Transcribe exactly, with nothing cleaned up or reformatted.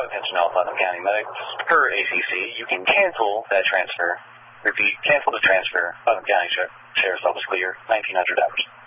attention all Putnam County medics. Per A C C, you can cancel that transfer. Repeat, cancel the transfer. Putnam County Sheriff's Office clear, nineteen hundred hours.